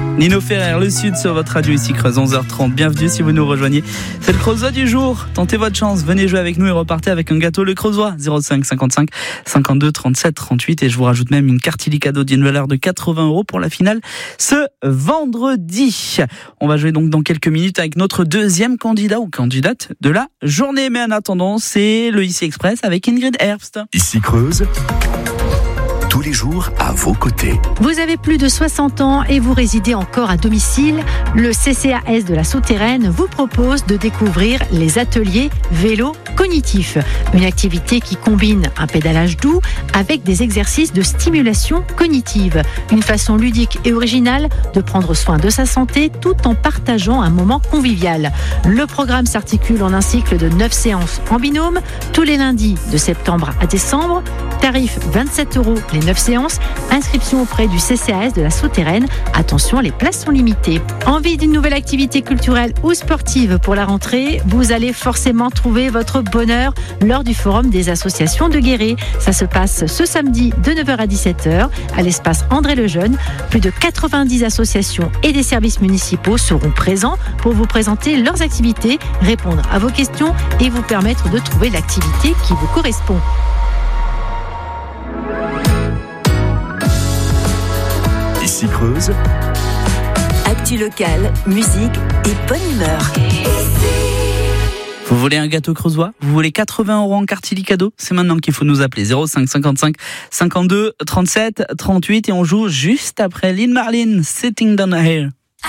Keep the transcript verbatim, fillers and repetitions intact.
Nino Ferrer, le Sud sur votre radio ici Creuse, onze heures trente. Bienvenue si vous nous rejoignez. C'est le Creusois du jour. Tentez votre chance, venez jouer avec nous et repartez avec un gâteau Le Creusois. zéro cinq cinquante-cinq cinquante-deux trente-sept trente-huit. Et je vous rajoute même une carte cadeau d'une valeur de quatre-vingts euros pour la finale ce vendredi. On va jouer donc dans quelques minutes avec notre deuxième candidat ou candidate de la journée. Mais en attendant, c'est le Ici Express avec Ingrid Herbst. Ici Creuse, tous les jours à vos côtés. Vous avez plus de soixante ans et vous résidez encore à domicile. Le C C A S de la Souterraine vous propose de découvrir les ateliers vélo cognitif. Une activité qui combine un pédalage doux avec des exercices de stimulation cognitive. Une façon ludique et originale de prendre soin de sa santé tout en partageant un moment convivial. Le programme s'articule en un cycle de neuf séances en binôme, tous les lundis de septembre à décembre. Tarif vingt-sept euros les neuf séances. Inscription auprès du C C A S de la Souterraine. Attention, les places sont limitées. Envie d'une nouvelle activité culturelle ou sportive pour la rentrée? Vous allez forcément trouver votre bonheur lors du forum des associations de Guéret. Ça se passe ce samedi de neuf heures à dix-sept heures à l'espace André Lejeune. Plus de quatre-vingt-dix associations et des services municipaux seront présents pour vous présenter leurs activités, répondre à vos questions et vous permettre de trouver l'activité qui vous correspond. Ici Creuse, actu locale, musique et bonne humeur. Vous voulez un gâteau creusois? Vous voulez quatre-vingts euros en carte cadeau? C'est maintenant qu'il faut nous appeler. zéro cinq cinquante-cinq cinquante-deux trente-sept trente-huit et on joue juste après Lynn Marlin, Sitting Down Here.